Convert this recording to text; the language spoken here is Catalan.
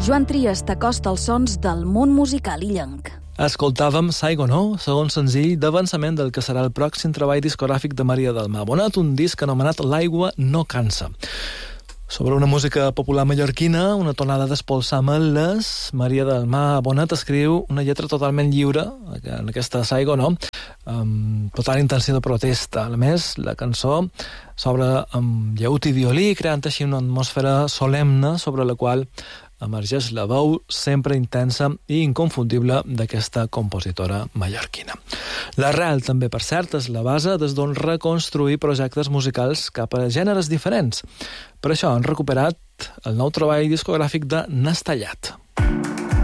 Joan Trias t'acosta els sons del món musical illenc. Escoltàvem Saigon O, segon senzill d'avançament del que serà el pròxim treball discogràfic de Maria del Mar Bonet, un disc anomenat L'aigua no cansa. Sobre una música popular mallorquina, una tonada d'espolsar ametles, Maria del Mar Bonet escriu una lletra totalment lliure, en aquesta Saigon O, amb total intenció de protesta. A més, la cançó s'obre amb llaüt i violí, creant així una atmosfera solemne sobre la qual emergeix la veu sempre intensa i inconfundible d'aquesta compositora mallorquina. L'arrel, també, per cert, és la base des d'on reconstruir projectes musicals cap a gèneres diferents. Per això han recuperat el nou treball discogràfic de Nastellat.